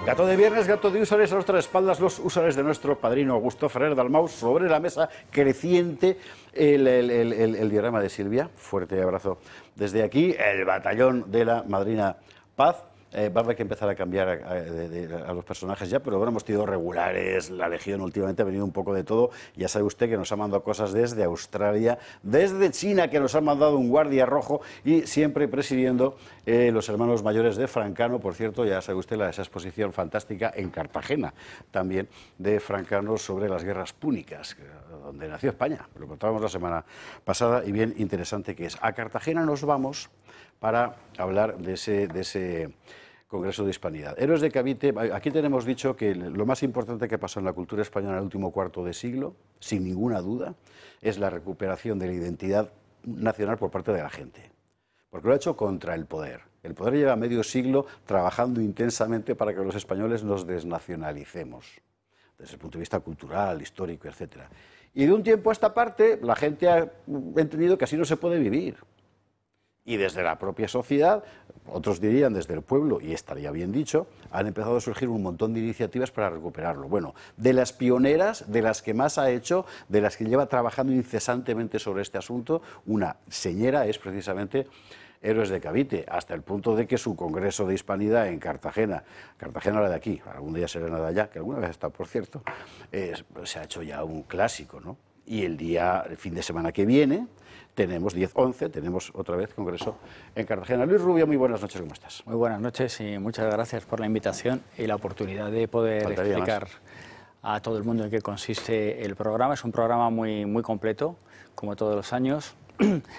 Gato de viernes, gato de usuarios, a nuestras espaldas los usuarios de nuestro padrino Augusto Ferrer Dalmau, sobre la mesa creciente el diorama de Silvia. Fuerte abrazo desde aquí, el batallón de la madrina Paz. Va a haber que empezar a cambiar a los personajes ya, pero bueno, hemos tenido regulares, la Legión últimamente ha venido un poco de todo. Ya sabe usted que nos ha mandado cosas desde Australia, desde China, que nos han mandado un guardia rojo, y siempre presidiendo los hermanos mayores de Francano. Por cierto, ya sabe usted esa exposición fantástica en Cartagena, también de Francano, sobre las guerras púnicas, donde nació España. Lo contábamos la semana pasada y bien interesante que es. A Cartagena nos vamos para hablar de ese Congreso de Hispanidad. Héroes de Cavite. Aquí tenemos dicho que lo más importante que pasó en la cultura española en el último cuarto de siglo, sin ninguna duda, es la recuperación de la identidad nacional por parte de la gente. Porque lo ha hecho contra el poder. El poder lleva medio siglo trabajando intensamente para que los españoles nos desnacionalicemos, desde el punto de vista cultural, histórico, etc. Y de un tiempo a esta parte, la gente ha entendido que así no se puede vivir. Y desde la propia sociedad, otros dirían desde el pueblo, y estaría bien dicho, han empezado a surgir un montón de iniciativas para recuperarlo. Bueno, de las pioneras, de las que más ha hecho, de las que lleva trabajando incesantemente sobre este asunto, una señera es precisamente Héroes de Cavite, hasta el punto de que su Congreso de Hispanidad en Cartagena, Cartagena la de aquí, algún día será la de allá, que alguna vez está, por cierto, se ha hecho ya un clásico, ¿no? Y el fin de semana que viene, tenemos 10-11, tenemos otra vez Congreso en Cartagena. Luis Rubio, muy buenas noches, ¿cómo estás? Muy buenas noches y muchas gracias por la invitación y la oportunidad de poder explicar a todo el mundo en qué consiste el programa. Es un programa muy completo, como todos los años.